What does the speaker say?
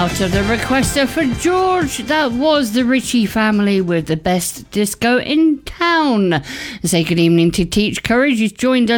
Out of the requester for George, that was the Ritchie family with the best disco in town. Say good evening to Teach Courage, who's joined us